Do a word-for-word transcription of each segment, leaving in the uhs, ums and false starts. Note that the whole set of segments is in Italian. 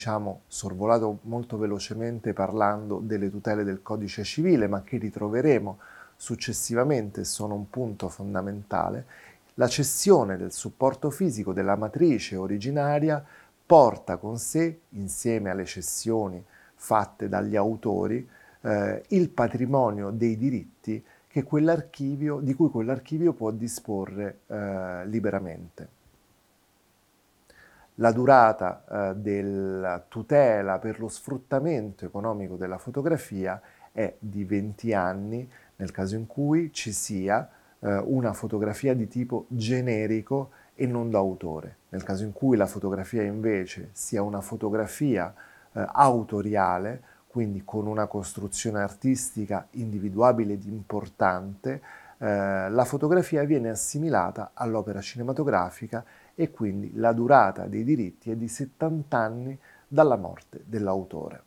diciamo, sorvolato molto velocemente parlando delle tutele del codice civile, ma che ritroveremo successivamente, sono un punto fondamentale. La cessione del supporto fisico della matrice originaria porta con sé, insieme alle cessioni fatte dagli autori, eh, il patrimonio dei diritti che quell'archivio, di cui quell'archivio può disporre eh, liberamente. La durata eh, della tutela per lo sfruttamento economico della fotografia è di venti anni nel caso in cui ci sia eh, una fotografia di tipo generico e non d'autore. Nel caso in cui la fotografia invece sia una fotografia eh, autoriale, quindi con una costruzione artistica individuabile ed importante, eh, la fotografia viene assimilata all'opera cinematografica e quindi la durata dei diritti è di settanta anni dalla morte dell'autore.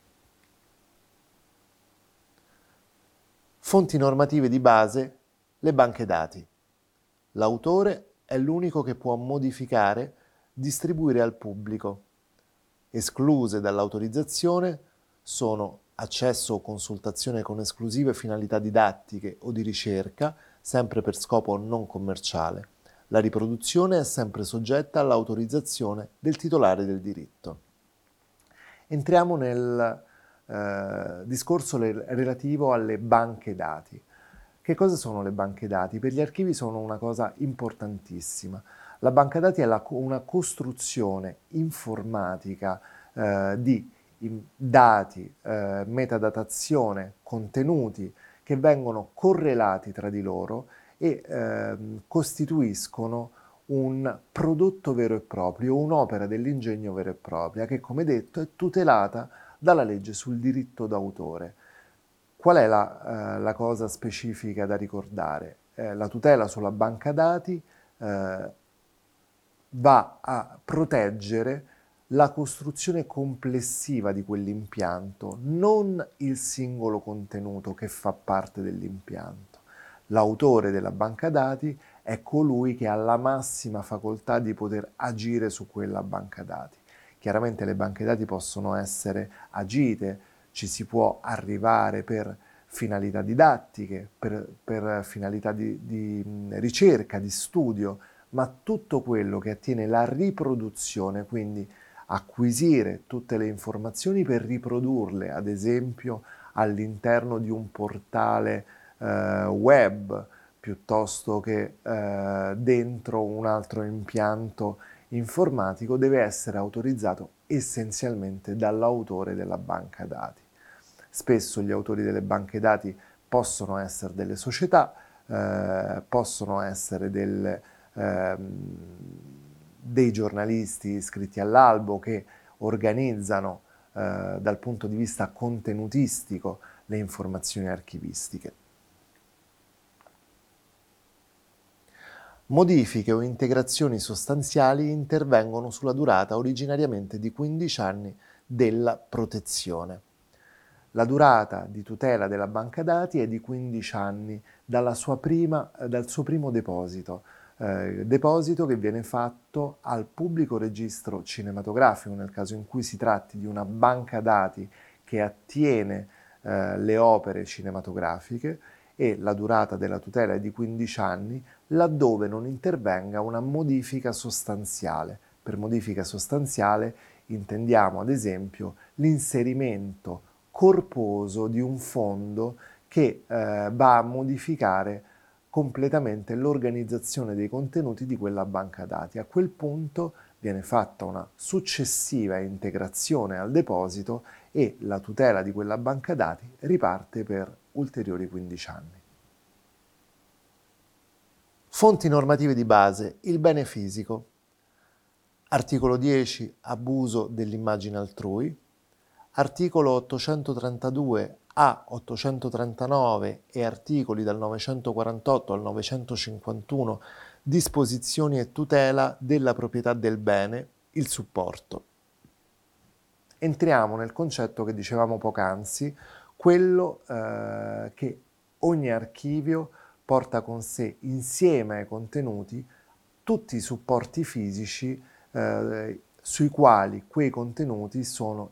Fonti normative di base, le banche dati. L'autore è l'unico che può modificare, distribuire al pubblico. Escluse dall'autorizzazione sono accesso o consultazione con esclusive finalità didattiche o di ricerca, sempre per scopo non commerciale. La riproduzione è sempre soggetta all'autorizzazione del titolare del diritto. Entriamo nel eh, discorso le- relativo alle banche dati. Che cosa sono le banche dati? Per gli archivi sono una cosa importantissima. La banca dati è la, una costruzione informatica eh, di in, dati, eh, metadatazione, contenuti che vengono correlati tra di loro e ehm, costituiscono un prodotto vero e proprio, un'opera dell'ingegno vero e propria che, come detto, è tutelata dalla legge sul diritto d'autore. Qual è la, eh, la cosa specifica da ricordare? Eh, la tutela sulla banca dati eh, va a proteggere la costruzione complessiva di quell'impianto, non il singolo contenuto che fa parte dell'impianto. L'autore della banca dati è colui che ha la massima facoltà di poter agire su quella banca dati. Chiaramente le banche dati possono essere agite, ci si può arrivare per finalità didattiche, per, per finalità di, di ricerca, di studio, ma tutto quello che attiene alla riproduzione, quindi acquisire tutte le informazioni per riprodurle, ad esempio all'interno di un portale eh, web, piuttosto che eh, dentro un altro impianto informatico, deve essere autorizzato essenzialmente dall'autore della banca dati. Spesso gli autori delle banche dati possono essere delle società, eh, possono essere delle, ehm, dei giornalisti iscritti all'albo che organizzano eh, dal punto di vista contenutistico le informazioni archivistiche. Modifiche o integrazioni sostanziali intervengono sulla durata originariamente di quindici anni della protezione. La durata di tutela della banca dati è di quindici anni dalla sua prima, dal suo primo deposito, eh, deposito che viene fatto al pubblico registro cinematografico nel caso in cui si tratti di una banca dati che attiene eh, le opere cinematografiche, e la durata della tutela è di quindici anni laddove non intervenga una modifica sostanziale. Per modifica sostanziale intendiamo ad esempio l'inserimento corposo di un fondo che eh, va a modificare completamente l'organizzazione dei contenuti di quella banca dati. A quel punto viene fatta una successiva integrazione al deposito e la tutela di quella banca dati riparte per ulteriori quindici anni. Fonti normative di base, il bene fisico. Articolo dieci, abuso dell'immagine altrui. Articolo ottocentotrentadue a ottocentotrentanove e articoli dal novecentoquarantotto al novecentocinquantuno, disposizioni e tutela della proprietà del bene, il supporto. Entriamo nel concetto che dicevamo poc'anzi, quello eh, che ogni archivio porta con sé insieme ai contenuti tutti i supporti fisici eh, sui quali quei contenuti sono